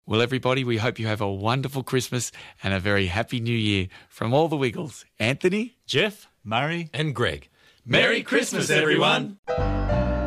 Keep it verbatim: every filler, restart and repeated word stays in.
Well, everybody, we hope you have a wonderful Christmas and a very happy New Year from all the Wiggles. Anthony, Jeff, Murray and Greg. Merry Christmas, everyone.